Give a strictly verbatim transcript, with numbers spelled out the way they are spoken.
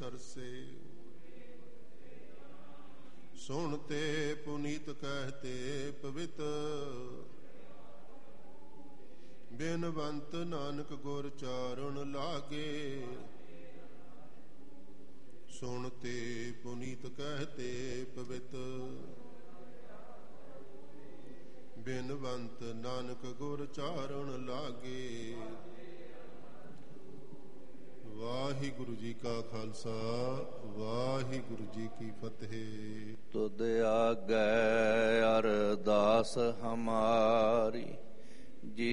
ਸਰਸੇ। ਸੁਣਤੇ ਪੁਨੀਤ ਕਹਤੇ ਪਵਿੱਤ, ਬਿਨਵੰਤ ਨਾਨਕ ਗੁਰ ਚਾਰਣ ਲਾਗੇ। ਸੁਣਤੇ ਪੁਨੀਤ ਕਹਤੇ ਪਵਿੱਤ, ਬਿਨਵੰਤ ਨਾਨਕ ਗੁਰ ਚਾਰਣ ਲਾਗੇ। ਵਾਹਿਗੁਰੂ ਜੀ ਕਾ ਖਾਲਸਾ, ਵਾਹਿਗੁਰੂ ਜੀ ਕੀ ਫਤਿਹ। ਤੁਧ ਆਗੈ ਅਰਦਾਸ ਹਮਾਰੀ, ਜੀ